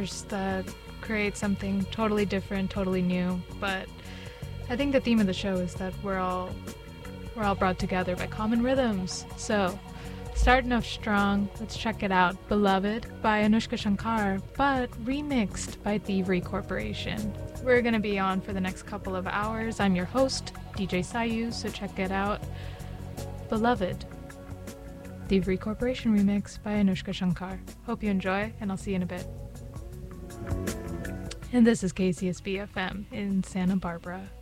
strangers that create something totally different, totally new. But I think the theme of the show is that we're all brought together by common rhythms. So, starting off strong, let's check it out. Beloved by Anushka Shankar, but remixed by Thievery Corporation. We're going to be on for the next couple of hours. I'm your host, DJ Sayu, so check it out. Beloved, Thievery Corporation remix by Anushka Shankar. Hope you enjoy, and I'll see you in a bit. And this is KCSB FM in Santa Barbara.